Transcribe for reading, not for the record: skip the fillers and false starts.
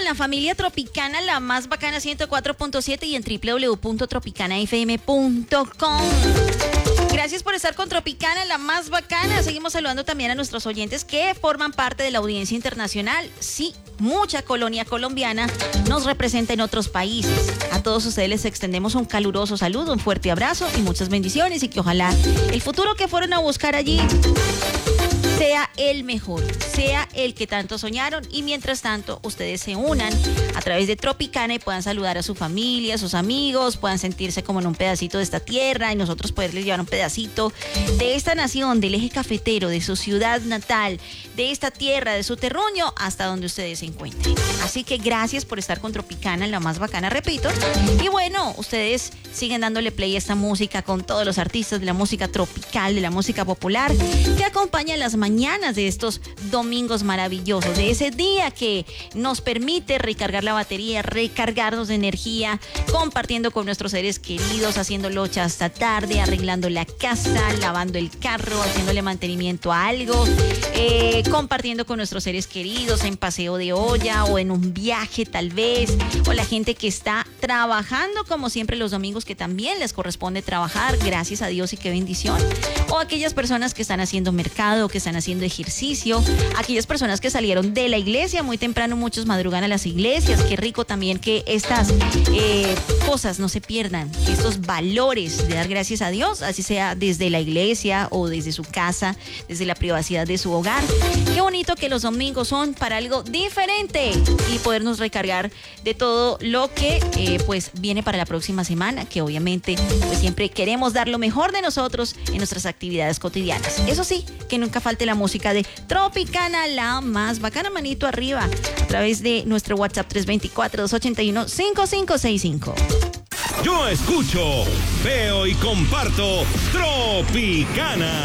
con la familia Tropicana, la más bacana 104.7 y en www.tropicanafm.com. Gracias por estar con Tropicana, la más bacana. Seguimos saludando también a nuestros oyentes que forman parte de la audiencia internacional. Sí, mucha colonia colombiana nos representa en otros países. A todos ustedes les extendemos un caluroso saludo, un fuerte abrazo y muchas bendiciones, y que ojalá el futuro que fueron a buscar allí sea el mejor, sea el que tanto soñaron, y mientras tanto ustedes se unan a través de Tropicana y puedan saludar a su familia, a sus amigos, puedan sentirse como en un pedacito de esta tierra y nosotros poderles llevar un pedacito de esta nación, del eje cafetero, de su ciudad natal, de esta tierra, de su terruño, hasta donde ustedes se encuentren. Así que gracias por estar con Tropicana, la más bacana, repito. Y bueno, ustedes siguen dándole play a esta música con todos los artistas de la música tropical, de la música popular, que acompaña las mañanas de estos domingos maravillosos, de ese día que nos permite recargar la batería, recargarnos de energía, compartiendo con nuestros seres queridos, haciendo locha hasta tarde, arreglando la casa, lavando el carro, haciéndole mantenimiento a algo, compartiendo con nuestros seres queridos en paseo de olla o en un viaje tal vez, o la gente que está trabajando como siempre los domingos, que también les corresponde trabajar, gracias a Dios y qué bendición, o aquellas personas que están haciendo mercado, que están haciendo ejercicio, aquellas personas que salieron de la iglesia muy temprano, muchos madrugan a las iglesias. Qué rico también que estas cosas no se pierdan, estos valores de dar gracias a Dios, así sea desde la iglesia o desde su casa, desde la privacidad de su hogar. Qué bonito que los domingos son para algo diferente y podernos recargar de todo lo que pues viene para la próxima semana, que obviamente pues siempre queremos dar lo mejor de nosotros en nuestras actividades cotidianas. Eso sí, que nunca falte la música de Tropicana, la más bacana. Manito arriba a través de nuestro WhatsApp 324-281-5565. Yo escucho, veo y comparto Tropicana.